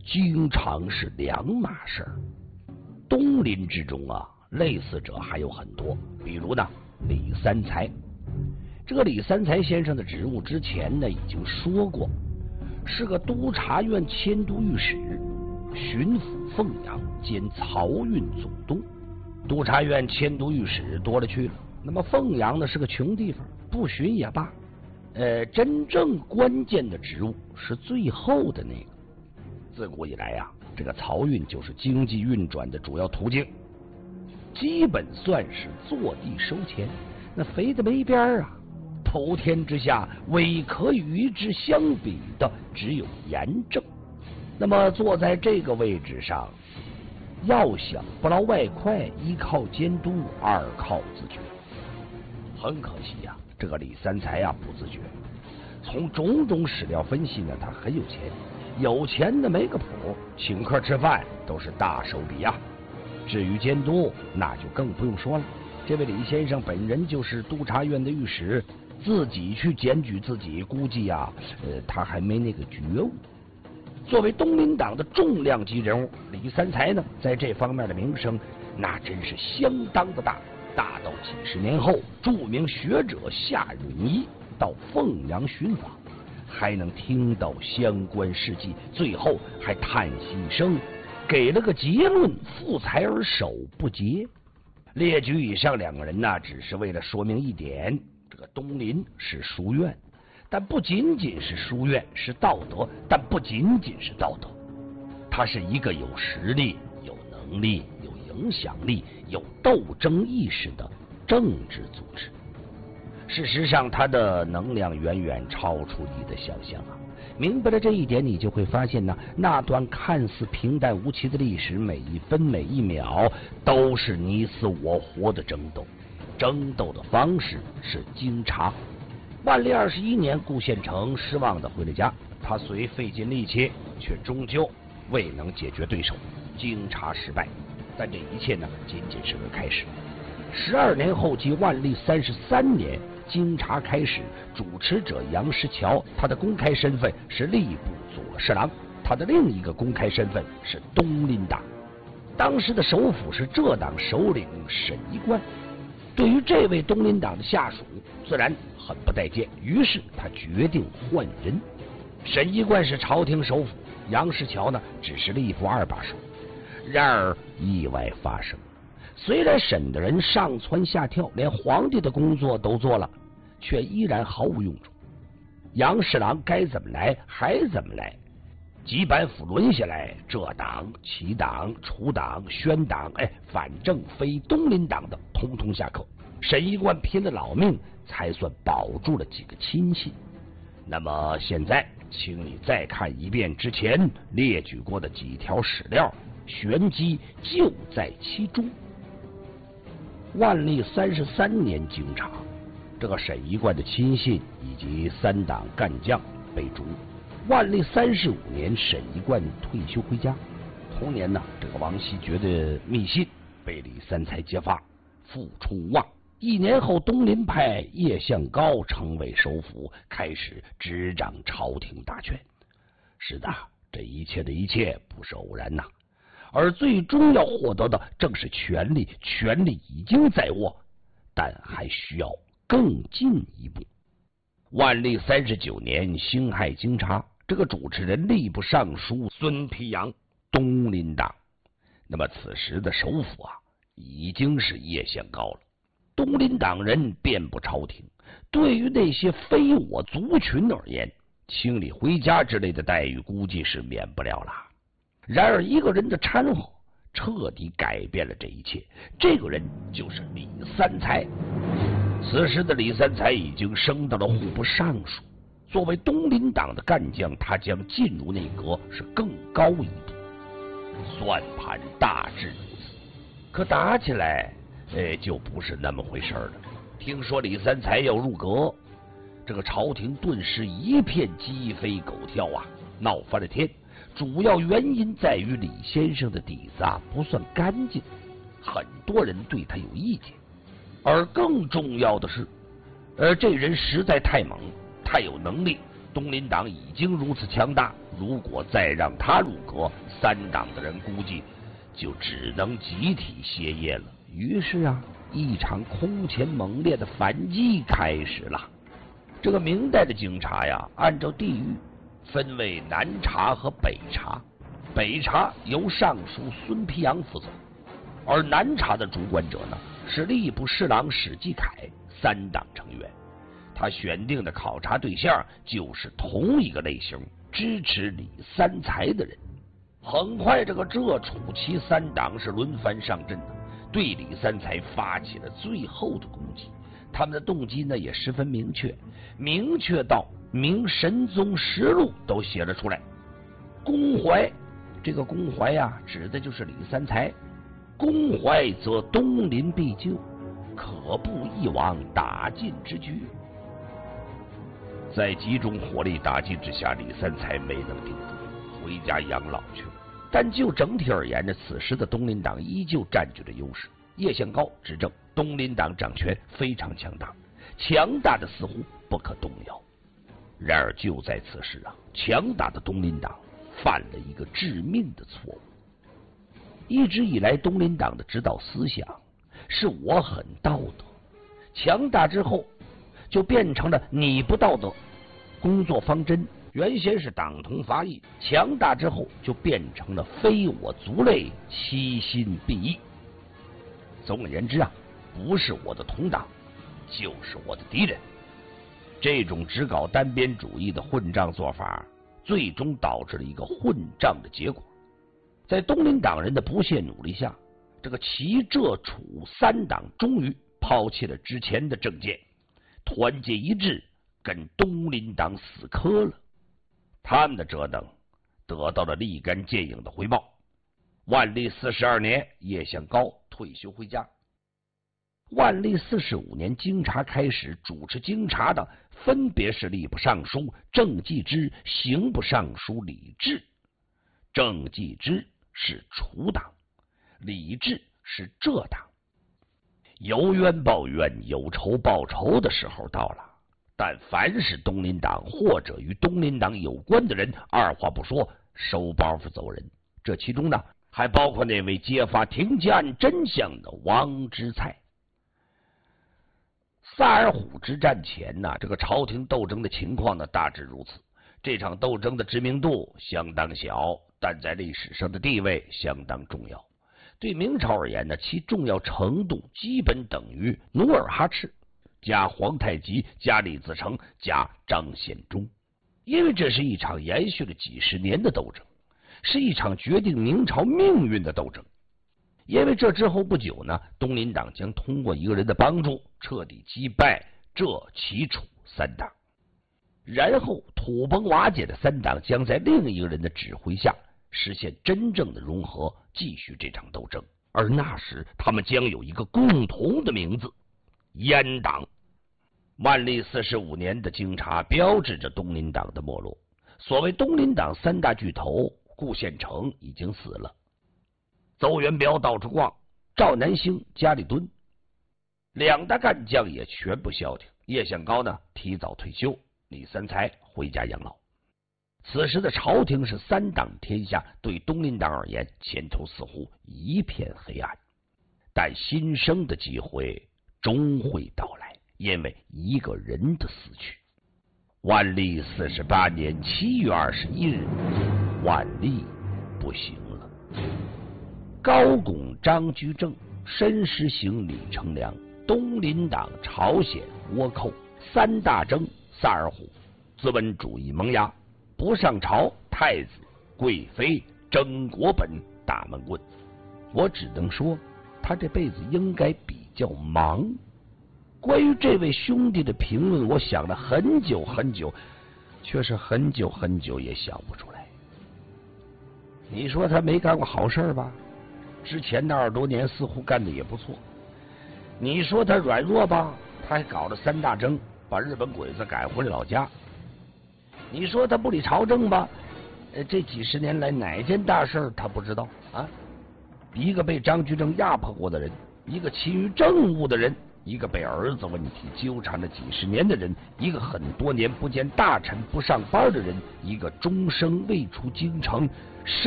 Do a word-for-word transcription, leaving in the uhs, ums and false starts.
经常是两码事儿。东林之中啊，类似者还有很多，比如呢，李三才。这个李三才先生的职务之前呢已经说过，是个督察院迁都御史、巡抚凤阳兼漕运总督。督察院迁都御史多了去了，那么凤阳呢是个穷地方，不巡也罢。呃，真正关键的职务是最后的那个。自古以来呀、啊，这个漕运就是经济运转的主要途径，基本算是坐地收钱，那肥的没边儿啊！普天之下，唯可与之相比的只有盐政。那么坐在这个位置上，要想不劳外快，一靠监督，二靠自觉。很可惜呀、啊，这个李三才呀、啊、不自觉。从种种史料分析呢，他很有钱，有钱的没个谱，请客吃饭都是大手笔呀、啊。至于监督，那就更不用说了。这位李先生本人就是督察院的御史，自己去检举自己，估计呀、啊，呃，他还没那个觉悟。作为东林党的重量级人物，李三才呢，在这方面的名声那真是相当的大，大到几十年后，著名学者夏允彝到凤阳寻访，还能听到相关事迹，最后还叹息一声，给了个结论：负财而手不洁。列举以上两个人呢，只是为了说明一点，这个东林是书院。但不仅仅是书院，是道德，但不仅仅是道德，它是一个有实力、有能力、有影响力、有斗争意识的政治组织。事实上，它的能量远远超出你的想象啊！明白了这一点，你就会发现呢，那段看似平淡无奇的历史，每一分每一秒都是你死我活的争斗，争斗的方式是经察。万历二十一年，顾宪成失望的回了家，他虽费尽力气，却终究未能解决对手，经察失败。但这一切呢，仅仅是个开始。十二年后，即万历三十三年，经察开始，主持者杨石桥，他的公开身份是吏部左侍郎，他的另一个公开身份是东林党。当时的首辅是浙党首领沈一贯。对于这位东林党的下属，自然很不待见，于是他决定换人。沈一贯是朝廷首辅，杨石桥呢只是吏部二把手。然而意外发生，虽然沈的人上蹿下跳，连皇帝的工作都做了，却依然毫无用处。杨侍郎该怎么来还怎么来，几板斧抡下来，浙党、齐党、楚党、宣党，哎，反正非东林党的通通下课。沈一贯拼了老命才算保住了几个亲信。那么现在请你再看一遍之前列举过的几条史料，玄机就在其中。万历三十三年经察，这个沈一贯的亲信以及三党干将被逐。万历三十五年，沈一贯退休回家。同年呢，这个王锡爵的密信被李三才揭发，复出无望。一年后，东林派叶向高成为首辅，开始执掌朝廷大权。是的，这一切的一切不是偶然呐、啊，而最终要获得的正是权力，权力已经在握，但还需要更进一步。万历三十九年，辛亥经察，这个主持人吏部尚书孙丕阳，东林党。那么此时的首辅啊，已经是叶向高了。东林党人遍布朝廷，对于那些非我族群而言，清理回家之类的待遇估计是免不了了。然而一个人的掺和彻底改变了这一切，这个人就是李三才。此时的李三才已经升到了户部尚书，作为东林党的干将，他将进入内阁是更高一步。算盘大致如此，可打起来哎，就不是那么回事了。听说李三才要入阁，这个朝廷顿时一片鸡飞狗跳啊，闹翻了天。主要原因在于李先生的底子啊不算干净，很多人对他有意见。而更重要的是，呃，这人实在太猛，太有能力， 东林党已经如此强大，如果再让他入阁，三党的人估计就只能集体歇业了。于是啊，一场空前猛烈的反击开始了。这个明代的京察呀，按照地域分为南察和北察，北察由尚书孙丕阳负责，而南察的主管者呢是吏部侍郎史继凯，三党成员。他选定的考察对象就是同一个类型，支持李三才的人。很快，这个浙楚齐三党是轮番上阵的，对李三才发起了最后的攻击。他们的动机呢也十分明确，明确到明神宗实录都写了出来。公怀，这个公怀呀，指的就是李三才。公怀则东林必救，可不一往打尽之局。在集中火力打击之下，李三才没能顶住，回家养老去了。但就整体而言呢，此时的东林党依旧占据着优势。叶宪高执政，东林党掌权非常强大，强大的似乎不可动摇。然而就在此时啊，强大的东林党犯了一个致命的错误。一直以来，东林党的指导思想是我很道德，强大之后就变成了你不道德。工作方针原先是党同伐异，强大之后就变成了非我族类，其心必异。总而言之啊，不是我的同党，就是我的敌人。这种只搞单边主义的混账做法，最终导致了一个混账的结果。在东林党人的不懈努力下，这个齐浙楚三党终于抛弃了之前的政见，团结一致，跟东林党死磕了。他们的折腾得到了立竿见影的回报。万历四十二年，叶宪高退休回家。万历四十五年，京察开始，主持京察的分别是吏部尚书郑继之、刑部尚书李治。郑继之是楚党，李治是浙党。有冤报冤，有仇报仇的时候到了。但凡是东林党或者与东林党有关的人，二话不说收包袱走人。这其中呢，还包括那位揭发庭监案真相的王之蔡。萨尔浒之战前呢，这个朝廷斗争的情况呢大致如此。这场斗争的知名度相当小，但在历史上的地位相当重要。对明朝而言呢，其重要程度基本等于努尔哈赤加皇太极加李自成加张献忠，因为这是一场延续了几十年的斗争，是一场决定明朝命运的斗争。因为这之后不久呢，东林党将通过一个人的帮助彻底击败浙齐楚三党，然后土崩瓦解的三党将在另一个人的指挥下实现真正的融合，继续这场斗争。而那时他们将有一个共同的名字——阉党。万历四十五年的京察标志着东林党的没落。所谓东林党三大巨头，顾宪成已经死了，邹元彪到处逛，赵南星家里蹲，两大干将也全部消停。叶宪高呢提早退休，李三才回家养老。此时的朝廷是三党天下，对东林党而言，前途似乎一片黑暗。但新生的机会终会到来，因为一个人的死去。万历四十八年七月二十一日，万历不行了。高拱张居正，申时行李成梁，东林党朝鲜倭寇三大征，萨尔浒资本主义萌芽，不上朝，太子贵妃争国本大闷棍。我只能说他这辈子应该比较忙。关于这位兄弟的评论，我想了很久很久，却是很久很久也想不出来。你说他没干过好事吧？之前那二十多年似乎干的也不错。你说他软弱吧？他还搞了三大征，把日本鬼子赶回了老家。你说他不理朝政吧？呃，这几十年来哪件大事他不知道啊？一个被张居正压迫过的人，一个勤于政务的人， 一个被儿子问题纠缠了几十年的人，一个很多年不见大臣不上班的人，一个终生未出京城，什